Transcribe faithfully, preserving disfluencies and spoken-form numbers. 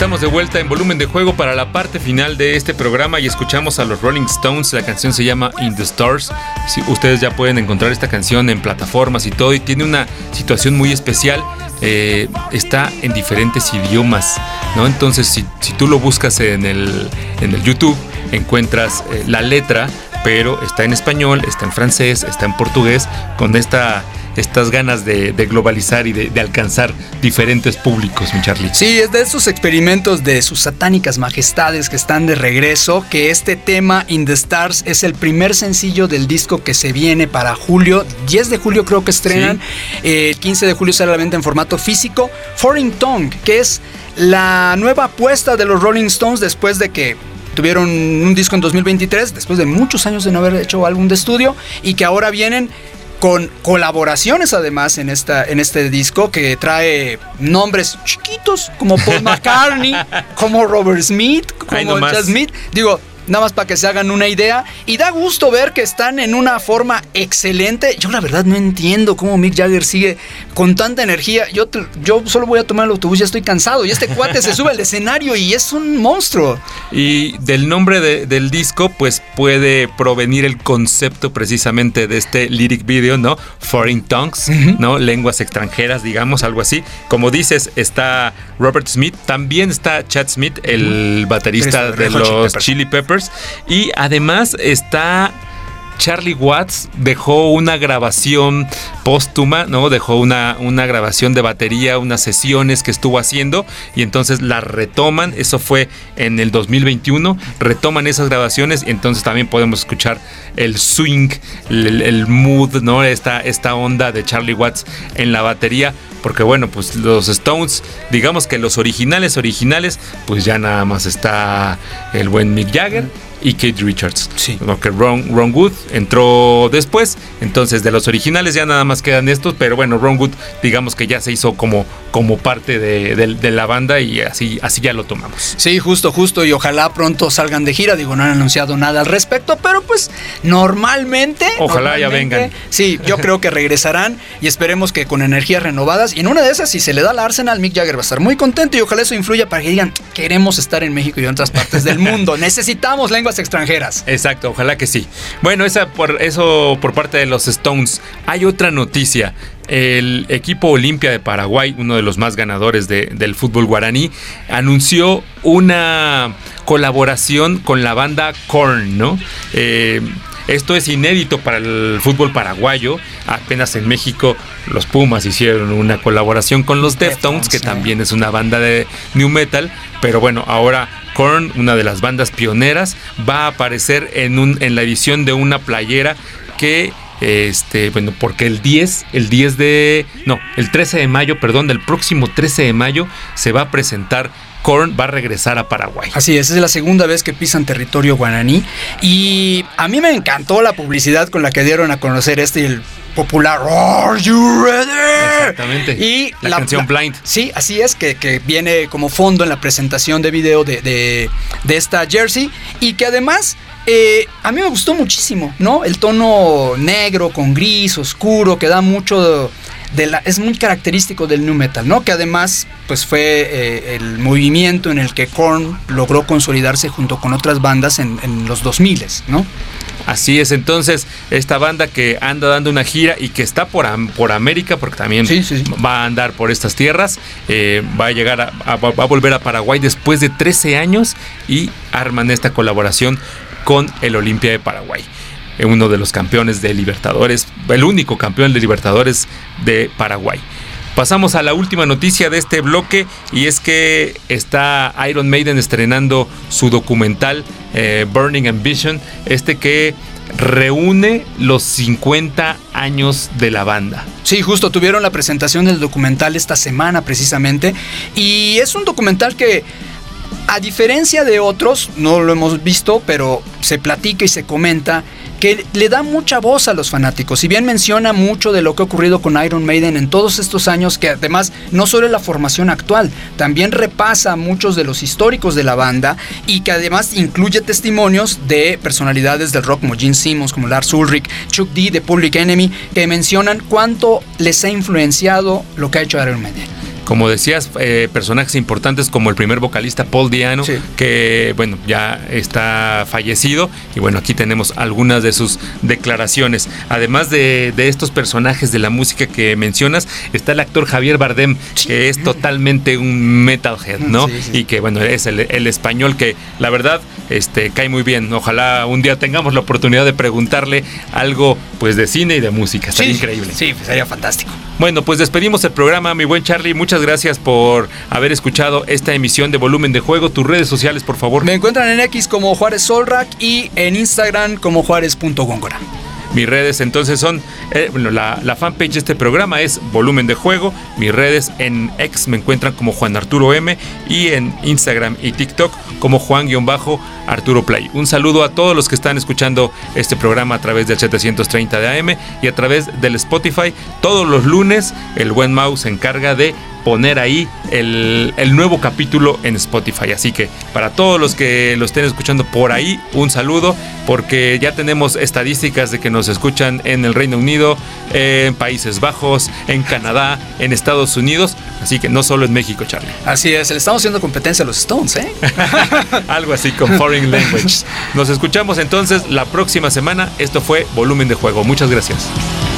Estamos de vuelta en Volumen de Juego para la parte final de este programa y escuchamos a los Rolling Stones. La canción se llama In the Stars. Sí, ustedes ya pueden encontrar esta canción en plataformas y todo, y tiene una situación muy especial. Eh, está en diferentes idiomas, ¿no? Entonces, si, si tú lo buscas en el, en el YouTube, encuentras eh, la letra, pero está en español, está en francés, está en portugués, con esta... estas ganas de, de globalizar y de, de alcanzar diferentes públicos, mi Charlie. Sí, es de esos experimentos de sus satánicas majestades que están de regreso, que este tema In the Stars es el primer sencillo del disco que se viene para julio. diez de julio creo que estrenan. Sí. eh, quince de julio sale a la venta en formato físico. Foreign Tongue, que es la nueva apuesta de los Rolling Stones después de que tuvieron un disco en dos mil veintitrés, después de muchos años de no haber hecho álbum de estudio, y que ahora vienen con colaboraciones además en, esta, en este disco, que trae nombres chiquitos como Paul McCartney, como Robert Smith, como Chad Smith. Digo, nada más para que se hagan una idea. Y da gusto ver que están en una forma excelente. Yo la verdad no entiendo cómo Mick Jagger sigue con tanta energía. Yo, yo solo voy a tomar el autobús, ya estoy cansado. Y este cuate se sube al escenario y es un monstruo. Y del nombre de, del disco, pues puede provenir el concepto precisamente de este lyric video, ¿no? Foreign Tongues, uh-huh. ¿no? Lenguas extranjeras, digamos, algo así. Como dices, está Robert Smith. También está Chad Smith, el baterista de los Chili Peppers. Y además está Charlie Watts, dejó una grabación póstuma, ¿no? Dejó una, una grabación de batería, unas sesiones que estuvo haciendo, y entonces la retoman. Eso fue en el dos mil veintiuno. Retoman esas grabaciones y entonces también podemos escuchar el swing, el, el mood, ¿no? Esta, esta onda de Charlie Watts en la batería. Porque bueno, pues los Stones, digamos que los originales, originales, pues ya nada más está el buen Mick Jagger y Keith Richards. Sí. Porque Ron, Ron Wood entró después, entonces de los originales ya nada más quedan estos, pero bueno, Ron Wood digamos que ya se hizo como, como parte de, de, de la banda, y así, así ya lo tomamos. Sí, justo, justo, y ojalá pronto salgan de gira. Digo, no han anunciado nada al respecto, pero pues normalmente... Ojalá normalmente, ya vengan. Sí, yo creo que regresarán y esperemos que con energías renovadas. Y en una de esas, si se le da al Arsenal, Mick Jagger va a estar muy contento, y ojalá eso influya para que digan, queremos estar en México y en otras partes del mundo. Necesitamos lenguas extranjeras. Exacto, ojalá que sí. Bueno, esa por eso por parte de los Stones. Hay otra noticia. El equipo Olimpia de Paraguay, uno de los más ganadores de, del fútbol guaraní, anunció una colaboración con la banda Korn, ¿no? Eh, Esto es inédito para el fútbol paraguayo. Apenas en México los Pumas hicieron una colaboración con los Deftones, que también es una banda de new metal. Pero bueno, ahora Korn, una de las bandas pioneras, va a aparecer en, un, en la edición de una playera que... Este, bueno, porque el diez, el diez de, no, el trece de mayo, perdón, del próximo trece de mayo se va a presentar Korn, va a regresar a Paraguay. Así es, es la segunda vez que pisan territorio guaraní, y a mí me encantó la publicidad con la que dieron a conocer este y el popular Are You Ready? Exactamente. Y la, la canción la, Blind. Sí, así es, que, que viene como fondo en la presentación de video de, de, de esta jersey, y que además eh, a mí me gustó muchísimo, ¿no? El tono negro con gris oscuro que da mucho de la, es muy característico del nu metal, ¿no? Que además pues fue eh, el movimiento en el que Korn logró consolidarse junto con otras bandas en, en los dos mil, ¿no? Así es, entonces esta banda que anda dando una gira y que está por, por América, porque también sí, sí, sí. va a andar por estas tierras, eh, va a llegar a, a, va a volver a Paraguay después de trece años, y arman esta colaboración con el Olimpia de Paraguay, uno de los campeones de Libertadores, el único campeón de Libertadores de Paraguay. Pasamos a la última noticia de este bloque, y es que está Iron Maiden estrenando su documental eh, Burning Ambition, este que reúne los cincuenta años de la banda. Sí, justo tuvieron la presentación del documental esta semana precisamente, y es un documental que, a diferencia de otros, no lo hemos visto, pero se platica y se comenta que le da mucha voz a los fanáticos. Si bien menciona mucho de lo que ha ocurrido con Iron Maiden en todos estos años, que además no solo es la formación actual, también repasa muchos de los históricos de la banda, y que además incluye testimonios de personalidades del rock como Gene Simmons, como Lars Ulrich, Chuck D de Public Enemy, que mencionan cuánto les ha influenciado lo que ha hecho Iron Maiden. como decías, eh, personajes importantes como el primer vocalista Paul Di'Anno, sí. que bueno, ya está fallecido, y bueno, aquí tenemos algunas de sus declaraciones. Además de, de estos personajes de la música que mencionas, está el actor Javier Bardem, que es totalmente un metalhead, ¿no? Sí, sí. Y que bueno, es el, el español que la verdad este, cae muy bien. Ojalá un día tengamos la oportunidad de preguntarle algo pues de cine y de música. Sería sí, increíble. Sí, pues sería fantástico. Bueno, pues despedimos el programa, mi buen Charlie. Muchas gracias por haber escuchado esta emisión de Volumen de Juego. Tus redes sociales, por favor. Me encuentran en X como Juárez Solrak y en Instagram como Juárez punto Góngora. Mis redes entonces son, eh, bueno, la, la fanpage de este programa es Volumen de Juego. Mis redes en X me encuentran como Juan Arturo M y en Instagram y TikTok como Juan-Arturo Play. Un saludo a todos los que están escuchando este programa a través del setecientos treinta de A M y a través del Spotify. Todos los lunes el buen Mau se encarga de poner ahí el, el nuevo capítulo en Spotify. Así que para todos los que lo estén escuchando por ahí, un saludo, porque ya tenemos estadísticas de que nos escuchan en el Reino Unido, en Países Bajos, en Canadá, en Estados Unidos. Así que no solo en México, Charlie. Así es, le estamos haciendo competencia a los Stones, ¿eh? Algo así con Foreign Language. Nos escuchamos entonces la próxima semana. Esto fue Volumen de Juego. Muchas gracias.